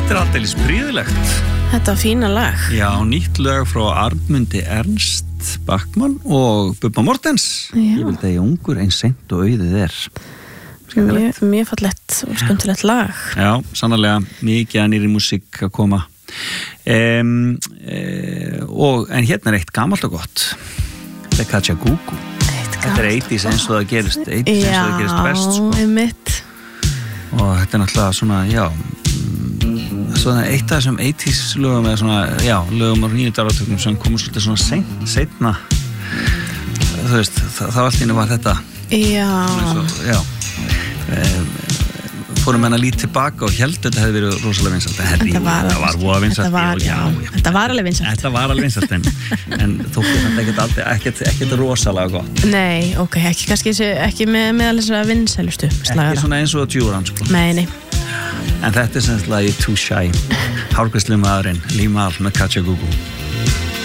Þetta aldeilis prýðilegt. Þetta var fína lag. Já, nýtt lög frá Arnmundi Ernst Backmann og Bubba Mortens. Já. Ég vildi að ég ungur eins seint og auðið Mjög fallegt og skemmtilegt lag. Já, sannarlega mikið að nýri músík að koma. En hérna eitt gamalt og gott. The Kajagoogoo. Þetta 80s eins og það gerist best sko. Já, einmitt. Og þetta náttúrulega svona, já svona eitt af þessum 80s lögum eða svona, já, lögum á 9. áratögnum sem komur svolítið svona seinna þú veist, það allt inni var þetta Já fórum henn að líta tilbaka og held þetta hefði verið rosalega vinsælt þetta var voða vinsælt Þetta var alveg vinsælt Þetta var alveg vinsælt en þótti þetta ekkert rosalega gott Nei, ok, ekki með alveg svona vinsælustu slagara Ekki svona eins og Djúran sko Nei En þetta sem lagi Too Shy Hárgreiðslumaðurinn Limahl með Kajagoogoo